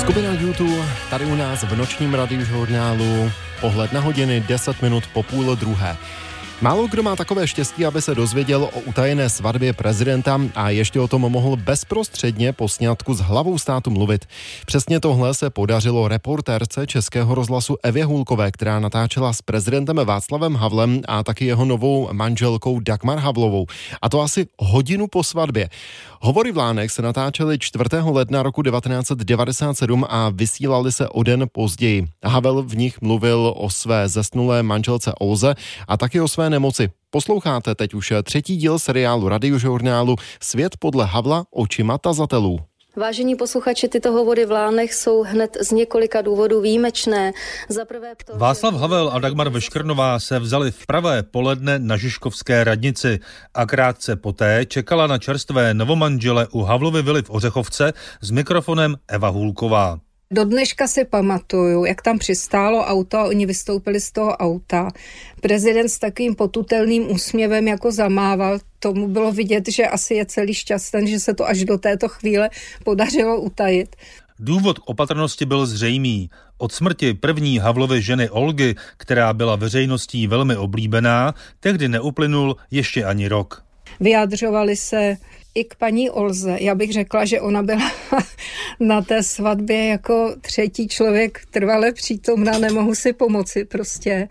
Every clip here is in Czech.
Skupina YouTube tady u nás v nočním radiožurnálu. Pohled na hodiny 10 minut po 12:30. Málo kdo má takové štěstí, aby se dozvěděl o utajené svatbě prezidenta a ještě o tom mohl bezprostředně po sňatku s hlavou státu mluvit. Přesně tohle se podařilo reportérce Českého rozhlasu Evě Hůlkové, která natáčela s prezidentem Václavem Havlem a taky jeho novou manželkou Dagmar Havlovou. A to asi hodinu po svatbě. Hovory v Lánech se natáčely 4. ledna roku 1997 a vysílali se o den později. Havel v nich mluvil o své zesnulé manželce Olze a taky o své nemoci. Posloucháte teď už třetí díl seriálu radiožurnálu Svět podle Havla očima tazatelů. Vážení posluchači, tyto hovory v Lánech jsou hned z několika důvodů výjimečné. Václav Havel a Dagmar Veškrnová se vzali v pravé poledne na Žižkovské radnici a krátce poté čekala na čerstvé novomanžele u Havlovy vily v Ořechovce s mikrofonem Eva Hůlková. Do dneška si pamatuju, jak tam přistálo auto a oni vystoupili z toho auta. Prezident s takovým potutelným úsměvem jako zamával. Tomu bylo vidět, že asi je celý šťastný, že se to až do této chvíle podařilo utajit. Důvod k opatrnosti byl zřejmý. Od smrti první Havlovy ženy Olgy, která byla veřejností velmi oblíbená, tehdy neuplynul ještě ani rok. Vyjadřovali se i k paní Olze. Já bych řekla, že ona byla na té svatbě jako třetí člověk trvale přítomná, nemohu si pomoci prostě.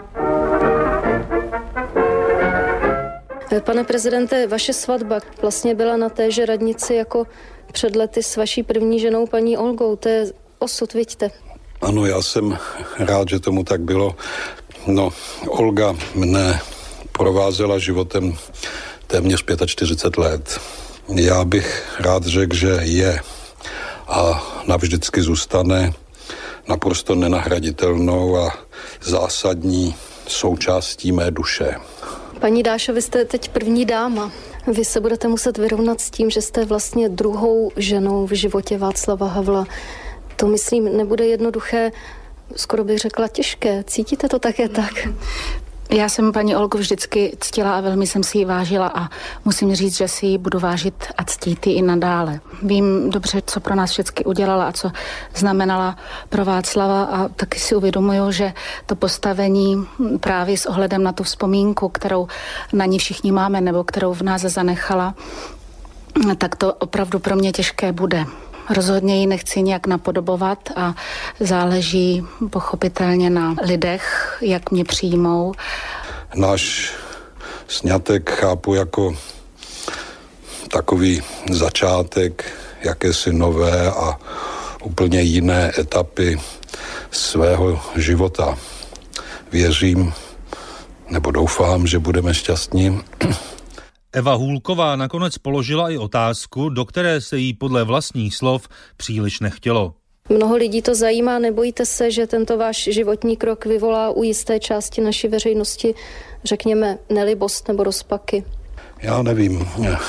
Pane prezidente, vaše svatba vlastně byla na téže radnici jako před lety s vaší první ženou paní Olgou. To je osud, vidíte. Ano, já jsem rád, že tomu tak bylo. No, Olga mne provázela životem téměř 45 let. Já bych rád řekl, že je a navždycky zůstane naprosto nenahraditelnou a zásadní součástí mé duše. Paní Dášo, vy jste teď první dáma. Vy se budete muset vyrovnat s tím, že jste vlastně druhou ženou v životě Václava Havla. To, myslím, nebude jednoduché, skoro bych řekla těžké. Cítíte to také tak? Já jsem paní Olgu vždycky ctila a velmi jsem si ji vážila a musím říct, že si ji budu vážit a ctít i nadále. Vím dobře, co pro nás vždycky udělala a co znamenala pro Václava a taky si uvědomuju, že to postavení právě s ohledem na tu vzpomínku, kterou na ní všichni máme nebo kterou v nás zanechala, tak to opravdu pro mě těžké bude. Rozhodně ji nechci nějak napodobovat a záleží pochopitelně na lidech, jak mě přijmou. Náš sňatek chápu jako takový začátek jakési nové a úplně jiné etapy svého života. Věřím, nebo doufám, že budeme šťastní. Eva Hůlková nakonec položila i otázku, do které se jí podle vlastních slov příliš nechtělo. Mnoho lidí to zajímá, nebojíte se, že tento váš životní krok vyvolá u jisté části naší veřejnosti, řekněme, nelibost nebo rozpaky? Já nevím.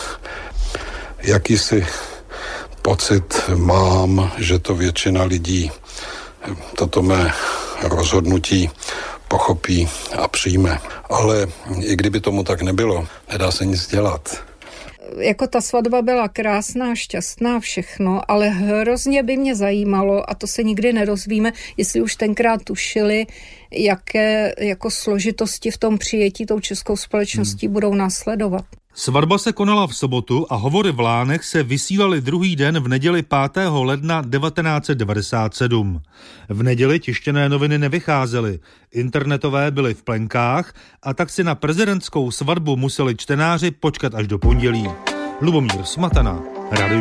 Jakýsi pocit mám, že to většina lidí toto mé rozhodnutí pochopí a přijme. Ale i kdyby tomu tak nebylo, nedá se nic dělat. Jako ta svatba byla krásná, šťastná, všechno, ale hrozně by mě zajímalo, a to se nikdy nerozvíme, jestli už tenkrát tušili, jaké jako složitosti v tom přijetí tou českou společností budou následovat. Svatba se konala v sobotu a hovory v Lánech se vysílaly druhý den v neděli 5. ledna 1997. V neděli tištěné noviny nevycházely, internetové byly v plenkách a tak si na prezidentskou svatbu museli čtenáři počkat až do pondělí. Lubomír Smatana, Radio